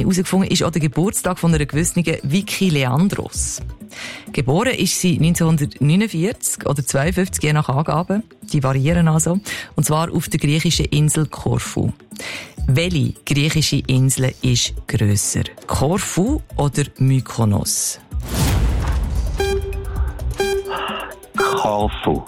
herausgefunden, ist auch der Geburtstag von einer gewissen Vicky Leandros. Geboren ist sie 1949 oder 52, je nach Angaben. Die variieren also. Und zwar auf der griechischen Insel Korfu. Welche griechische Insel ist grösser? Korfu oder Mykonos? Korfu.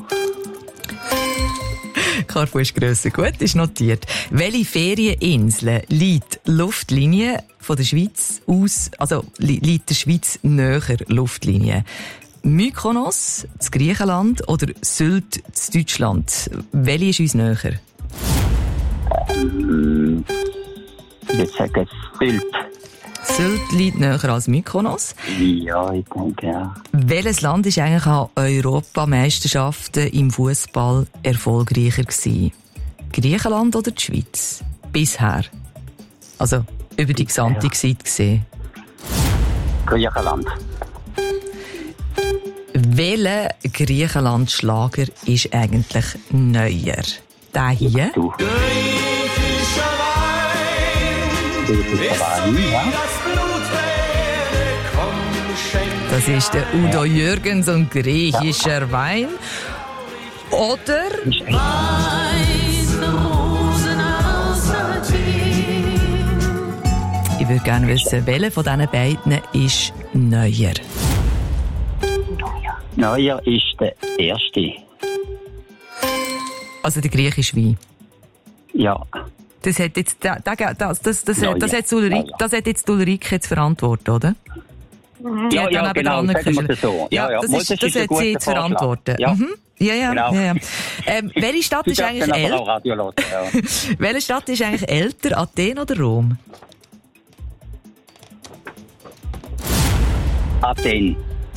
Korfu ist grösser. Gut, ist notiert. Welche Ferieninsel liegt Luftlinie von der Schweiz aus, also liegt der Schweiz näher Luftlinie? Mykonos, das Griechenland, oder Sylt, das Deutschland? Welche ist uns näher? Ich sage Sylt. Sylt liegt näher als Mykonos. Ja, ich denke, ja. Welches Land ist eigentlich an Europameisterschaften im Fußball erfolgreicher gewesen? Griechenland oder die Schweiz? Bisher. Also, über die gesamte Zeit gesehen. Griechenland. Welcher Griechenland-Schlager ist eigentlich neuer? Der hier? Du. Das ist der Udo Jürgens und griechischer Wein. Oder? Ich würde gerne wissen, welcher von diesen beiden ist neuer? Neuer ist der erste. Also der griechische Wein. Ja. Das hat jetzt, das hat jetzt Ulrike jetzt verantwortet, oder? Ja, genau, sagen wir das so. Das hat sie jetzt verantwortet. Ja. Mhm. Ja. Welche Stadt ist eigentlich älter? Welche Stadt ist eigentlich älter, Athen oder Rom? Athen.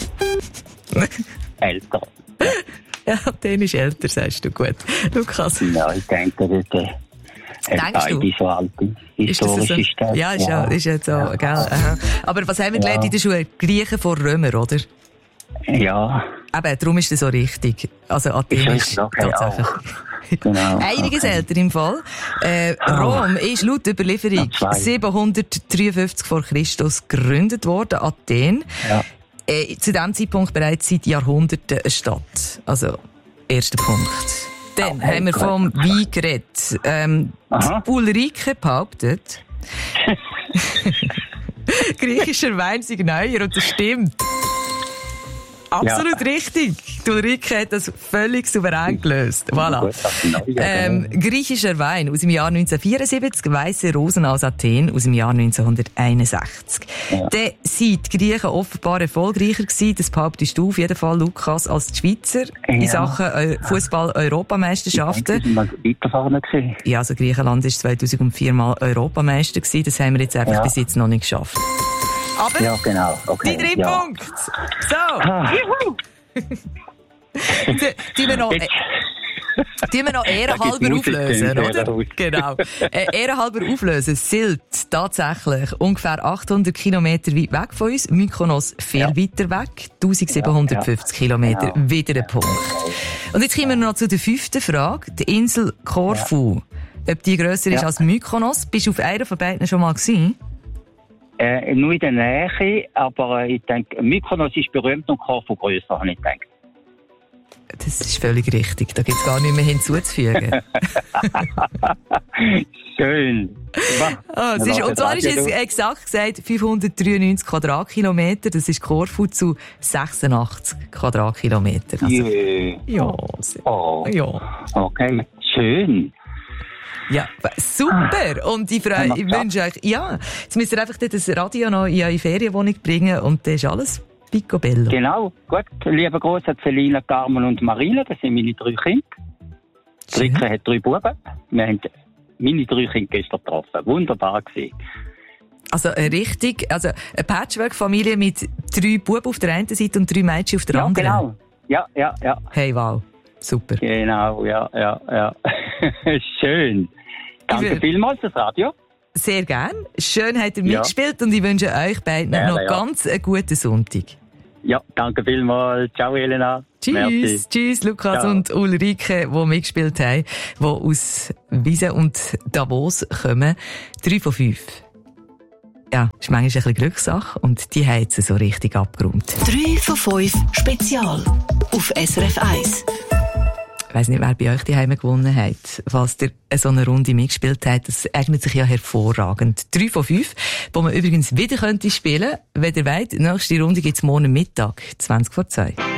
Älter. Ja, Athen ist älter, sagst du. Gut. Lukas? Ja, ich denke, das denkst du? So alte historische Stadt. Ja, ist ja so, gell? Aha. Aber was haben wir gelernt in der Schule? Griechen vor Römer, oder? Ja. Eben, darum ist das so richtig. Also Athen ist tatsächlich genau. einiges älter im Fall. Rom ist laut Überlieferung 753 vor Christus gegründet worden. Athen. Ja. Zu diesem Zeitpunkt bereits seit Jahrhunderten eine Stadt. Also, erster Punkt. Dann haben wir vom Wein geredet. Ulrike behauptet, griechischer Wein sei neuer, und das stimmt. Absolut richtig. Die Ulrike hat das völlig souverän gelöst. Voilà. Griechischer Wein aus dem Jahr 1974, Weisse Rosen aus Athen aus dem Jahr 1961. Ja. Dann sind die Griechen offenbar erfolgreicher gewesen, das behauptest du auf jeden Fall, Lukas, als die Schweizer in Sachen Fußball-Europameisterschaften. Ja, also Griechenland ist 2004 mal Europameister gewesen, das haben wir jetzt einfach bis jetzt noch nicht geschafft. Aber ja, genau. Okay. Die 3 Punkte. So. Die wir noch ehrenhalber auflösen, oder? Genau. Ehrenhalber auflösen. Sylt, tatsächlich, ungefähr 800 Kilometer weit weg von uns. Mykonos viel weiter weg. 1750 Kilometer. Wieder ein Punkt. Und jetzt kommen wir noch zu der 5. Frage. Die Insel Korfu. Ob die grösser ist als Mykonos? Bist du auf einer von beiden schon mal gewesen? Nur in der Nähe, aber ich denke, Mykonos ist berühmt und Korfu grösser, habe ich gedacht. Das ist völlig richtig. Da gibt es gar nicht mehr hinzuzufügen. Schön. Und zwar ist jetzt exakt gesagt 593 Quadratkilometer. Das ist Korfu zu 86 Quadratkilometer. Also, ja. Okay, schön. Ja, super. Und ich wünsche euch, jetzt müsst ihr einfach das Radio noch in eure Ferienwohnung bringen und das ist alles picobello. Genau, gut. Lieber Gruß an Selina, Carmen und Marina, das sind meine 3 Kinder. Die Rike hat 3 Buben. Wir haben meine 3 Kinder gestern getroffen. Wunderbar gewesen. Also eine Patchwork-Familie mit 3 Buben auf der einen Seite und 3 Mädchen auf der anderen? Genau. Ja. Hey, wow. Super. Genau, ja. Schön. Danke vielmals fürs Radio. Sehr gern. Schön habt ihr mitgespielt und ich wünsche euch beiden noch ganz einen guten Sonntag. Ja, danke vielmals. Ciao, Elena. Tschüss, Lukas und Ulrike, die mitgespielt haben, die aus Wiesen und Davos kommen. 3 von 5. ja, ist manchmal ein bisschen Glückssache und die haben jetzt so richtig abgeräumt. 3 von 5 Spezial auf SRF 1. Ich weiss nicht, wer bei euch die Heime gewonnen hat. Falls ihr so eine Runde mitgespielt habt, das eignet sich ja hervorragend. 3 von 5, wo man übrigens wieder spielen könnte, wenn ihr wollt. Die nächste Runde gibt's morgen Mittag, 20 vor 2.